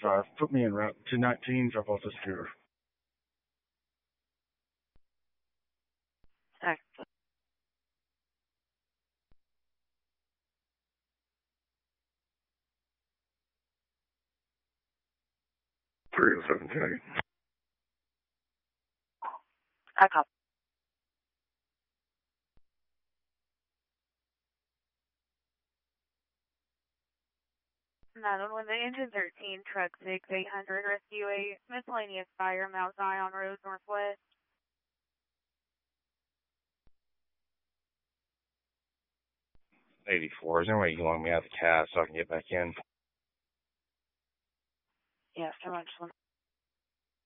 5. Put me in route 219, drop off the scooter. Excellent. Three oh seven J. I copy. 911, the engine 13, truck 6800, rescue a miscellaneous fire, Mount Zion Road, Northwest. 84. Is there any way you can loan me out the cab so I can get back in? Yes, so much.